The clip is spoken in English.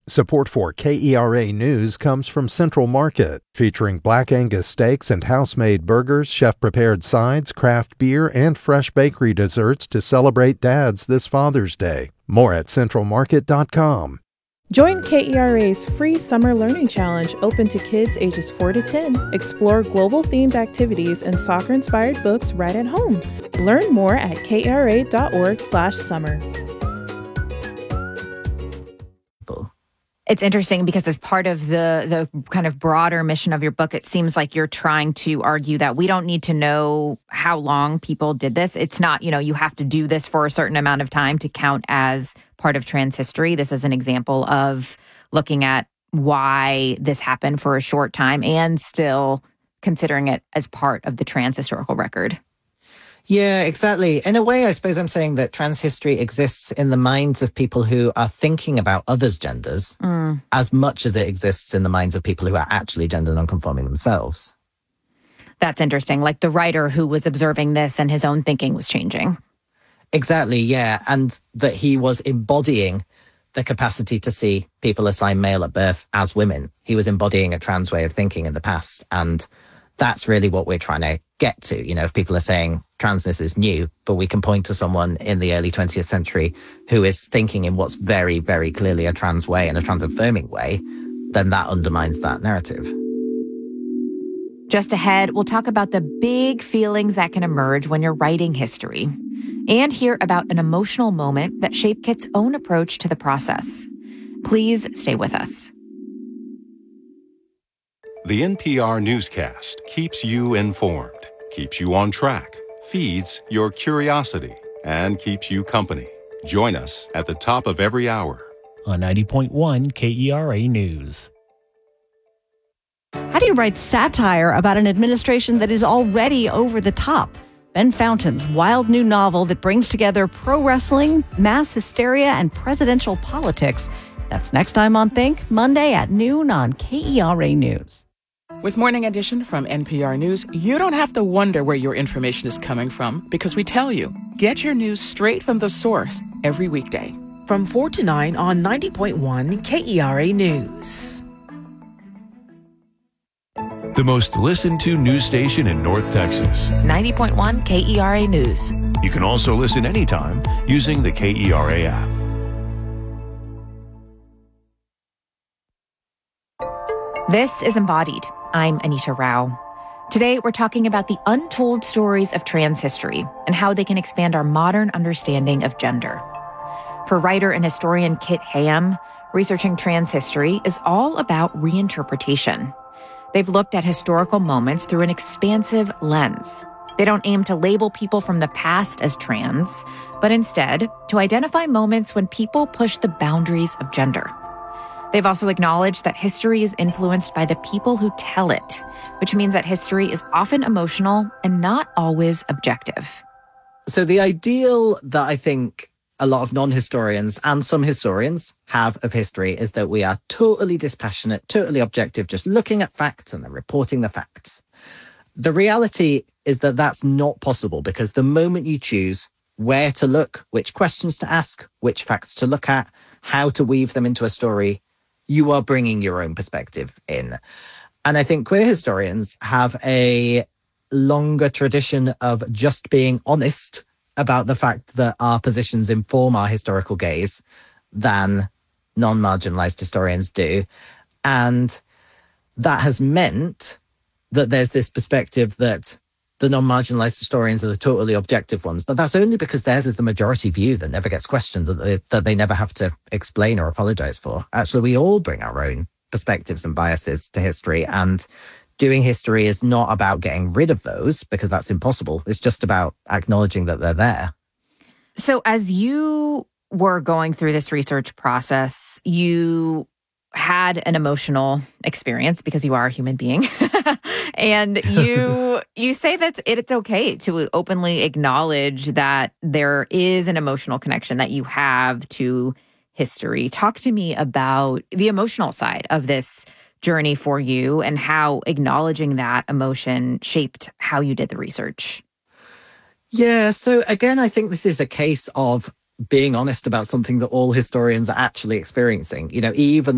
Support for KERA News comes from Central Market, featuring Black Angus steaks and house-made burgers, chef-prepared sides, craft beer, and fresh bakery desserts to celebrate dads this Father's Day. More at centralmarket.com. Join KERA's free Summer Learning Challenge open to kids ages 4 to 10. Explore global-themed activities and soccer-inspired books right at home. Learn more at kera.org/summer. It's interesting because as part of the kind of broader mission of your book, it seems like you're trying to argue that we don't need to know how long people did this. It's not, you have to do this for a certain amount of time to count as part of trans history. This is an example of looking at why this happened for a short time and still considering it as part of the trans historical record. Yeah, exactly. In a way, I suppose I'm saying that trans history exists in the minds of people who are thinking about others' genders as much as it exists in the minds of people who are actually gender nonconforming themselves. That's interesting. Like the writer who was observing this and his own thinking was changing. Exactly, yeah. And that he was embodying the capacity to see people assigned male at birth as women. He was embodying a trans way of thinking in the past. And that's really what we're trying to get to. If people are saying transness is new, but we can point to someone in the early 20th century who is thinking in what's very, very clearly a trans way and a trans affirming way, then that undermines that narrative. Just ahead, we'll talk about the big feelings that can emerge when you're writing history and hear about an emotional moment that shaped Kit's own approach to the process. Please stay with us. The NPR newscast keeps you informed, keeps you on track, feeds your curiosity, and keeps you company. Join us at the top of every hour on 90.1 KERA News. How do you write satire about an administration that is already over the top? Ben Fountain's wild new novel that brings together pro wrestling, mass hysteria, and presidential politics. That's next time on Think, Monday at noon on KERA News. With Morning Edition from NPR News, you don't have to wonder where your information is coming from because we tell you. Get your news straight from the source every weekday. From 4 to 9 on 90.1 KERA News. The most listened to news station in North Texas. 90.1 KERA News. You can also listen anytime using the KERA app. This is Embodied. I'm Anita Rao. Today, we're talking about the untold stories of trans history and how they can expand our modern understanding of gender. For writer and historian Kit Ham, researching trans history is all about reinterpretation. They've looked at historical moments through an expansive lens. They don't aim to label people from the past as trans, but instead to identify moments when people push the boundaries of gender. They've also acknowledged that history is influenced by the people who tell it, which means that history is often emotional and not always objective. So the ideal that I think a lot of non-historians and some historians have of history is that we are totally dispassionate, totally objective, just looking at facts and then reporting the facts. The reality is that that's not possible because the moment you choose where to look, which questions to ask, which facts to look at, how to weave them into a story, you are bringing your own perspective in. And I think queer historians have a longer tradition of just being honest about the fact that our positions inform our historical gaze than non-marginalized historians do. And that has meant that there's this perspective that the non-marginalized historians are the totally objective ones, but that's only because theirs is the majority view that never gets questioned, that they never have to explain or apologize for. Actually, we all bring our own perspectives and biases to history, and doing history is not about getting rid of those because that's impossible. It's just about acknowledging that they're there. So as you were going through this research process, you had an emotional experience because you are a human being. And you say that it's okay to openly acknowledge that there is an emotional connection that you have to history. Talk to me about the emotional side of this journey for you and how acknowledging that emotion shaped how you did the research. Yeah, so again, I think this is a case of being honest about something that all historians are actually experiencing. Even